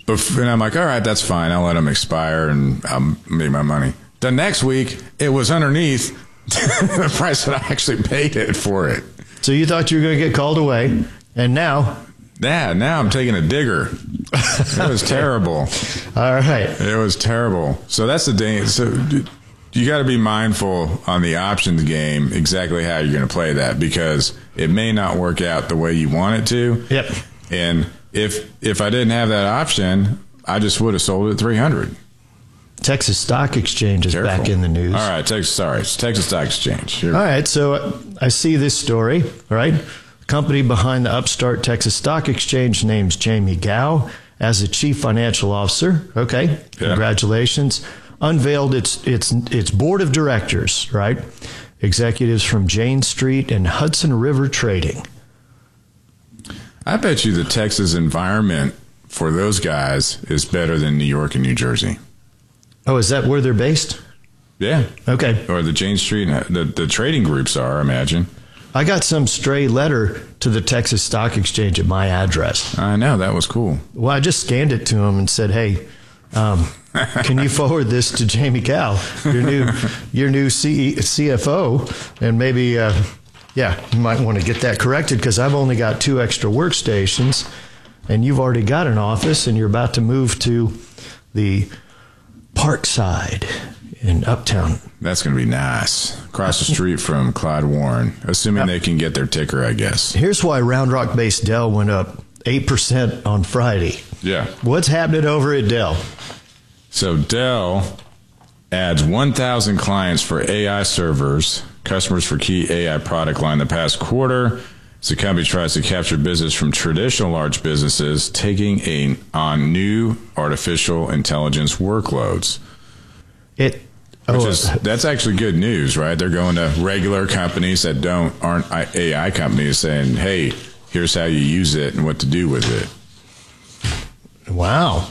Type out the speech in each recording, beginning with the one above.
And I'm like, all right, that's fine. I'll let them expire and I'll make my money. The next week, it was underneath the price that I actually paid it for it. So you thought you were going to get called away, and now? Yeah, now I'm taking a digger. It was terrible. All right. It was terrible. So that's the danger. So you got to be mindful on the options game exactly how you're going to play that, because it may not work out the way you want it to. Yep. And if I didn't have that option, I just would have sold it at 300. Texas Stock Exchange is back in the news. All right, Texas Stock Exchange. All right, so I see this story, right? The company behind the upstart Texas Stock Exchange names Jamie Gao as the chief financial officer. Okay, congratulations. Unveiled its board of directors, right? Executives from Jane Street and Hudson River Trading. I bet you the Texas environment for those guys is better than New York and New Jersey. Oh, is that where they're based? Yeah. Okay. Or the Jane Street, the trading groups are, I imagine. I got some stray letter to the Texas Stock Exchange at my address. I know, that was cool. Well, I just scanned it to him and said, hey, can you forward this to Jamie Gao, your new CFO, and maybe, you might want to get that corrected, because I've only got 2 extra workstations, and you've already got an office, and you're about to move to the Parkside in Uptown. That's going to be nice. Across the street from Clyde Warren, assuming they can get their ticker, I guess. Here's why Round Rock-based Dell went up 8% on Friday. Yeah. What's happening over at Dell? So Dell adds 1,000 clients for AI servers, customers for key AI product line the past quarter. So the company tries to capture business from traditional large businesses taking on new artificial intelligence workloads. That's actually good news, right? They're going to regular companies that aren't AI companies saying, hey, here's how you use it and what to do with it. Wow.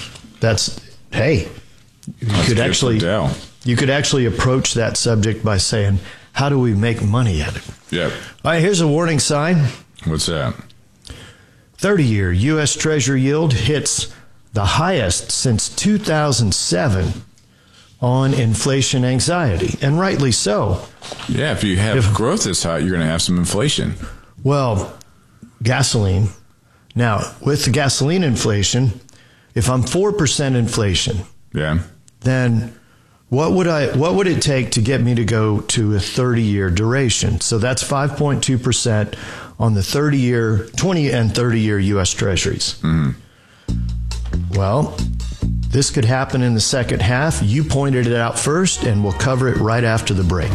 You could actually approach that subject by saying, how do we make money at it? Yep. All right, here's a warning sign. What's that? 30-year U.S. Treasury yield hits the highest since 2007 on inflation anxiety, and rightly so. Yeah, if you have growth this high, you're going to have some inflation. Well, gasoline. Now, with the gasoline inflation, if I'm 4% inflation, then what would it take to get me to go to a 30-year duration? So that's 5.2% on the 30-year, 20 and 30-year U.S. Treasuries. Mm-hmm. Well, this could happen in the second half. You pointed it out first, and we'll cover it right after the break.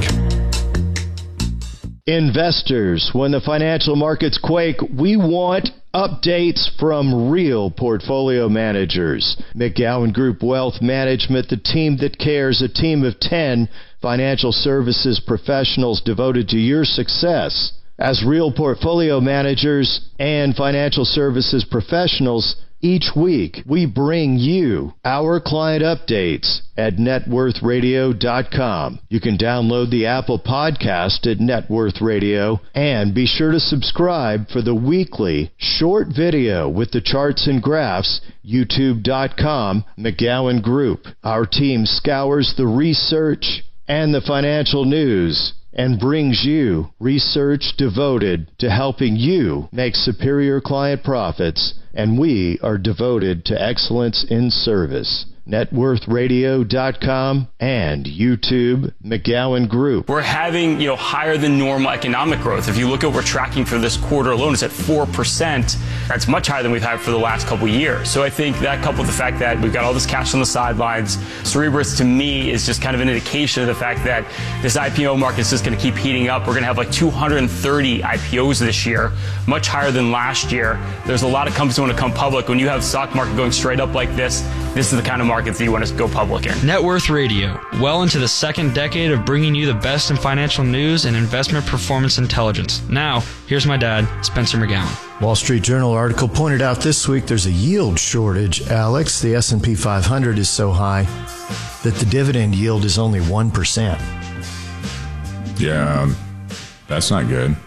Investors, when the financial markets quake, we want updates from real portfolio managers. McGowan Group Wealth Management, the team that cares, a team of 10 financial services professionals devoted to your success. As real portfolio managers and financial services professionals, each week we bring you our client updates at networthradio.com. You can download the Apple podcast at Net Worth Radio, and be sure to subscribe for the weekly short video with the charts and graphs, youtube.com, McGowan Group. Our team scours the research and the financial news and brings you research devoted to helping you make superior client profits, and we are devoted to excellence in service. networthradio.com and YouTube, McGowan Group. We're having, higher than normal economic growth. If you look at what we're tracking for this quarter alone, it's at 4%. That's much higher than we've had for the last couple of years. So I think that, coupled with the fact that we've got all this cash on the sidelines, Cerberus to me is just kind of an indication of the fact that this IPO market is just going to keep heating up. We're going to have like 230 IPOs this year, much higher than last year. There's a lot of companies that want to come public. When you have the stock market going straight up like this is the kind of markets that you want to go public in. Net Worth Radio, well into the second decade of bringing you the best in financial news and investment performance intelligence. Now, here's my dad, Spencer McGowan. Wall Street Journal article pointed out this week there's a yield shortage, Alex. The S&P 500 is so high that the dividend yield is only 1%. Yeah, that's not good.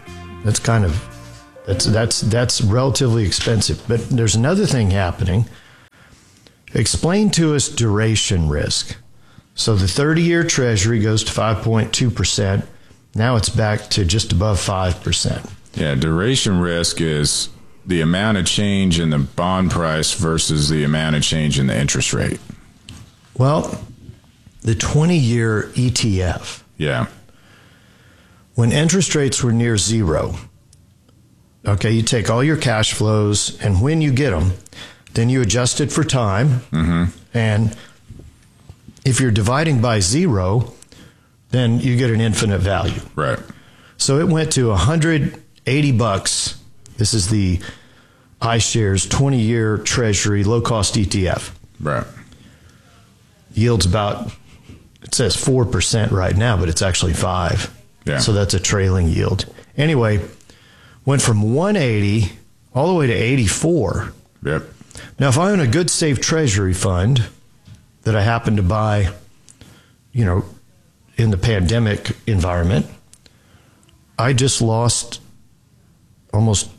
That's relatively expensive. But there's another thing happening. Explain to us duration risk. So the 30-year Treasury goes to 5.2%. Now it's back to just above 5%. Yeah, duration risk is the amount of change in the bond price versus the amount of change in the interest rate. Well, the 20-year ETF, Yeah. when interest rates were near zero, okay, you take all your cash flows, and when you get them, then you adjust it for time. And if you're dividing by zero, then you get an infinite value. Right. So it went to $180. This is the iShares 20-year Treasury low-cost ETF. Right. Yields about, it says 4% right now, but it's actually 5%. Yeah. So that's a trailing yield. Anyway, went from 180 all the way to 84. Yep. Now, if I own a good safe Treasury fund that I happen to buy, in the pandemic environment, I just lost almost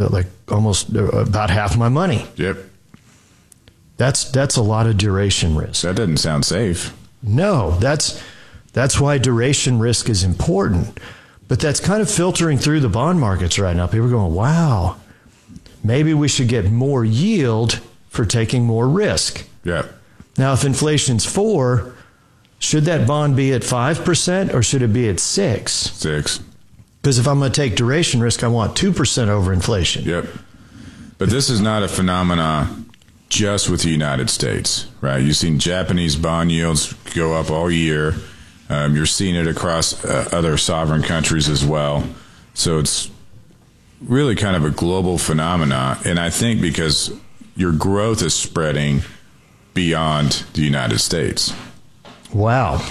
about half my money. Yep. That's a lot of duration risk. That doesn't sound safe. No, that's why duration risk is important. But that's kind of filtering through the bond markets right now. People are going, wow, maybe we should get more yield for taking more risk. Yep. Now, if inflation's 4%, should that bond be at 5% or should it be at 6%? 6. Because if I'm going to take duration risk, I want 2% over inflation. Yep. But this is not a phenomenon just with the United States, right? You've seen Japanese bond yields go up all year. You're seeing it across other sovereign countries as well. So it's really kind of a global phenomenon. And I think because your growth is spreading beyond the United States. Wow. All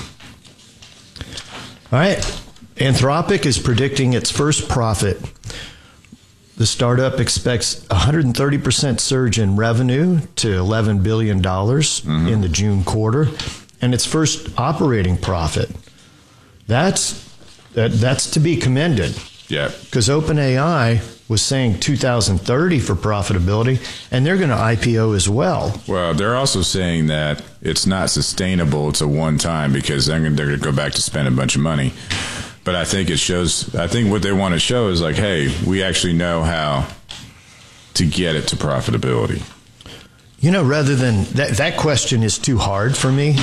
right. Anthropic is predicting its first profit. The startup expects 130% surge in revenue to $11 billion in the June quarter, and its first operating profit. That's to be commended. Yeah. Because OpenAI was saying 2030 for profitability, and they're going to IPO as well. Well, they're also saying that it's not sustainable. It's a one-time because they're going to go back to spend a bunch of money. But I think it shows, I think what they want to show is like, hey, we actually know how to get it to profitability. Rather than that question is too hard for me,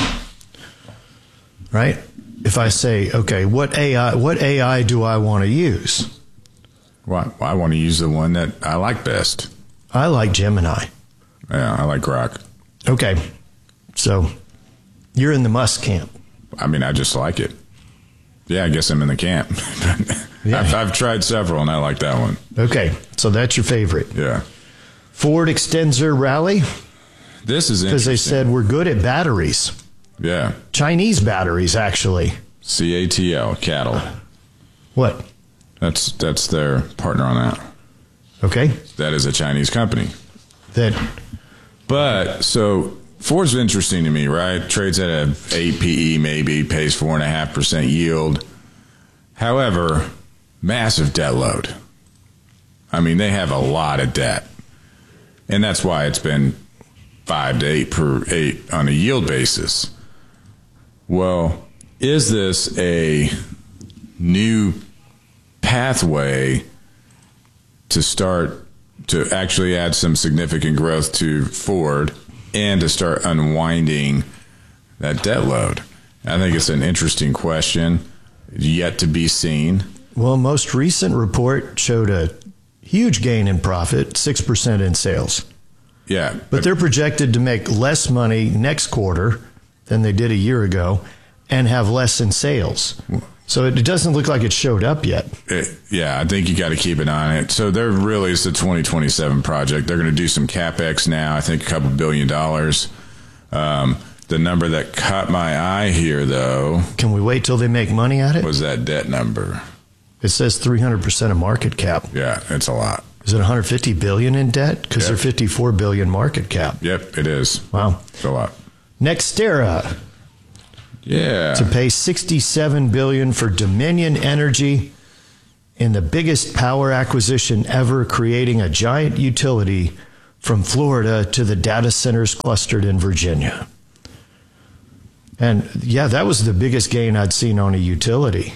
right? If I say, okay, what AI do I want to use? Well, I want to use the one that I like best. I like Gemini. Yeah, I like Grok. Okay. So you're in the Musk camp. I mean, I just like it. Yeah, I guess I'm in the camp. Yeah. I've tried several, and I like that one. Okay. So that's your favorite. Yeah. Ford extends their rally This is interesting. because they said we're good at batteries. Yeah. Chinese batteries, actually. CATL, cattle. What? That's their partner on that. Okay. That is a Chinese company. But so Ford's interesting to me, right? Trades at an 8 PE maybe, pays 4.5% yield. However, massive debt load. I mean, they have a lot of debt. And that's why it's been 5 to 8 per 8 on a yield basis. Well, is this a new pathway to start to actually add some significant growth to Ford and to start unwinding that debt load? I think it's an interesting question, yet to be seen. Well, most recent report showed a huge gain in profit, 6% in sales. Yeah. But they're projected to make less money next quarter than they did a year ago and have less in sales. So it doesn't look like it showed up yet. Yeah, I think you got to keep an eye on it. So they're really, it's a 2027 project. They're going to do some CapEx now, I think a couple $1 billion. The number that caught my eye here, though. Can we wait till they make money at it? Was that debt number. It says 300% of market cap. Yeah, it's a lot. Is it 150 billion in debt? Because they're 54 billion market cap. Yep, it is. Wow. It's a lot. Nextera. Yeah. To pay $67 billion for Dominion Energy in the biggest power acquisition ever, creating a giant utility from Florida to the data centers clustered in Virginia. And yeah, that was the biggest gain I'd seen on a utility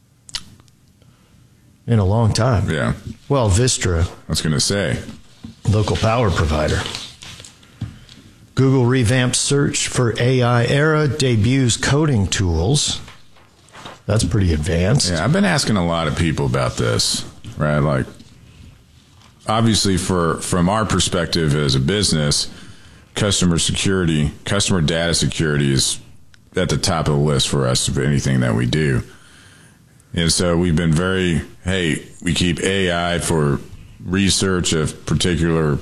in a long time. Yeah. Well, Vistra, I was going to say. local power provider. Google revamps search for AI era, debuts coding tools. That's pretty advanced. Yeah, I've been asking a lot of people about this, right? Like, obviously, from our perspective as a business, customer data security is at the top of the list for us of anything that we do. And so we've been we keep AI for research of particular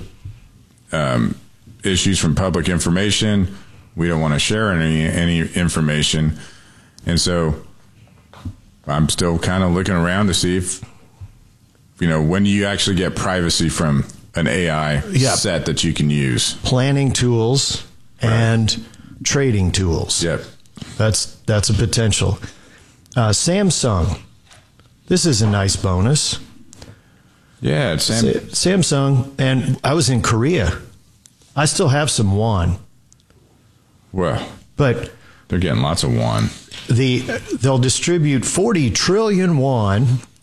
issues from public information. We don't want to share any information. And so I'm still kind of looking around to see if, when do you actually get privacy from an AI set that you can use? Planning tools and trading tools. Yep. That's a potential. Samsung. This is a nice bonus. Yeah, it's Samsung, and I was in Korea. I still have some won. Well, but they're getting lots of won. They'll distribute 40 trillion won,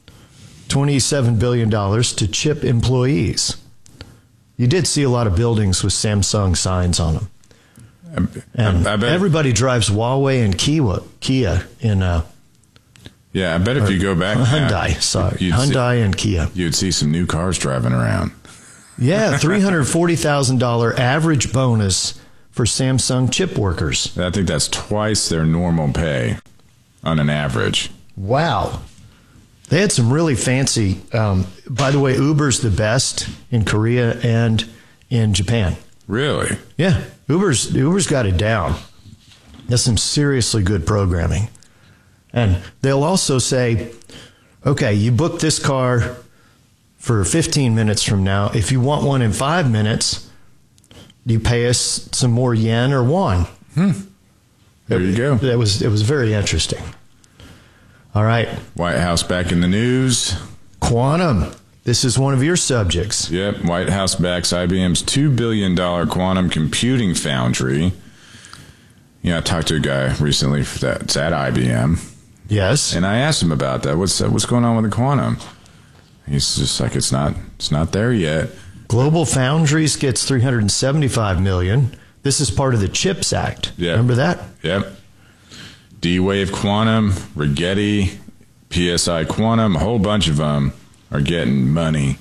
$27 billion to chip employees. You did see a lot of buildings with Samsung signs on them. And I bet everybody drives Huawei and Kia in yeah, I bet if you go back Hyundai, Hyundai and Kia. You'd see some new cars driving around. Yeah, $340,000 average bonus for Samsung chip workers. I think that's twice their normal pay on an average. Wow. They had some really fancy, by the way, Uber's the best in Korea and in Japan. Really? Yeah. Uber's got it down. That's some seriously good programming. And they'll also say, okay, you booked this car for 15 minutes from now. If you want one in 5 minutes, you pay us some more yen or won. There you go. It was very interesting. All right. White House back in the news. Quantum. This is one of your subjects. Yep. White House backs IBM's $2 billion quantum computing foundry. I talked to a guy recently that's at IBM. Yes. And I asked him about that. What's going on with the quantum? He's just like, it's not there yet. Global Foundries gets $375 million. This is part of the CHIPS Act. Yep. Remember that? Yep. D-Wave Quantum, Rigetti, PSI Quantum, a whole bunch of them are getting money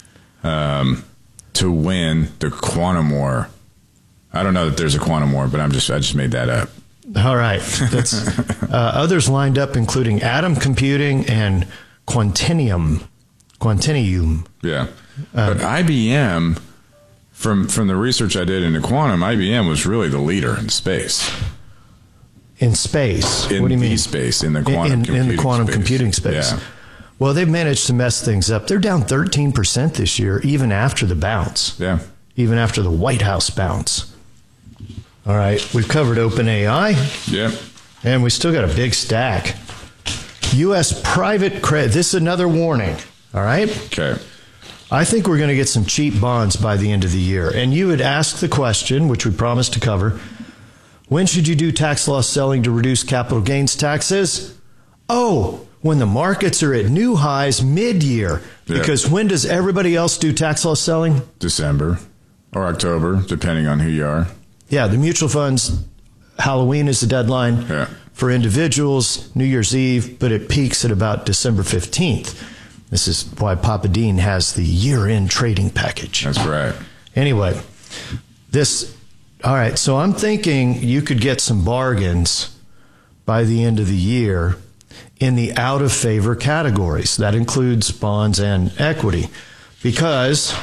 to win the quantum war. I don't know that there's a quantum war, but I just made that up. All right. That's others lined up, including Atom Computing and Quantinuum. Yeah. But IBM, from the research I did into quantum, IBM was really the leader in space. In space? In what do you mean? Space, in the quantum computing in the quantum space. computing space. Yeah. Well, they've managed to mess things up. They're down 13% this year, even after the bounce. Yeah. Even after the White House bounce. All right. We've covered OpenAI. Yep. And we still got a big stack. U.S. private credit. This is another warning. All right? Okay. I think we're going to get some cheap bonds by the end of the year. And you had asked the question, which we promised to cover, when should you do tax loss selling to reduce capital gains taxes? Oh, when the markets are at new highs mid-year. Yeah. Because when does everybody else do tax loss selling? December or October, depending on who you are. Yeah, the mutual funds, Halloween is the deadline for individuals, New Year's Eve, but it peaks at about December 15th. This is why Papa Dean has the year-end trading package. That's right. Anyway, all right, so I'm thinking you could get some bargains by the end of the year in the out-of-favor categories. That includes bonds and equity, because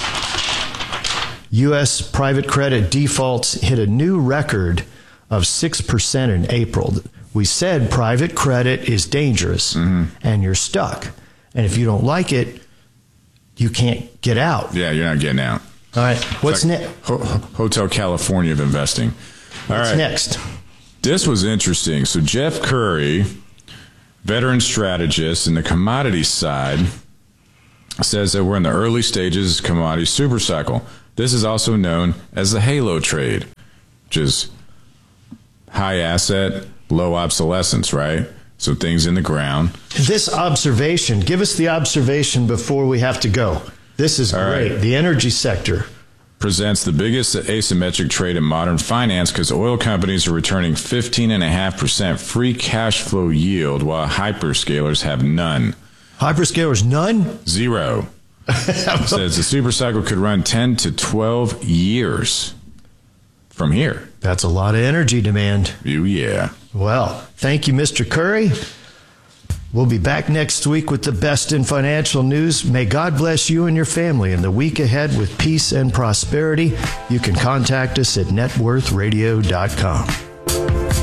U.S. private credit defaults hit a new record of 6% in April. We said private credit is dangerous, and you're stuck. And if you don't like it, you can't get out. Yeah, you're not getting out. All right, what's next? Hotel California of investing. What's next? This was interesting. So Jeff Curry, veteran strategist in the commodity side, says that we're in the early stages of commodity super cycle. This is also known as the halo trade, which is high asset, low obsolescence, right? So things in the ground. This observation, give us the observation before we have to go. This is great. Right. The energy sector presents the biggest asymmetric trade in modern finance because oil companies are returning 15.5% free cash flow yield while hyperscalers have none. Hyperscalers, none? Zero. Says the super cycle could run 10 to 12 years from here. That's a lot of energy demand. Yeah. Well, thank you, Mr. Curry. We'll be back next week with the best in financial news. May God bless you and your family in the week ahead with peace and prosperity. You can contact us at networthradio.com.